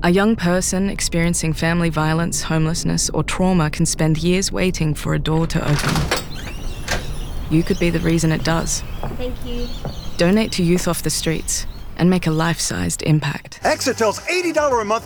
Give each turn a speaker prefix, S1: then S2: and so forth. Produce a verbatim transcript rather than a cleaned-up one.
S1: A young person experiencing family violence, homelessness, or trauma can spend years waiting for a door to open. You could be the reason it does.
S2: Thank you.
S1: Donate to Youth Off the Streets and make a life-sized impact.
S3: Exetel's eighty dollars a month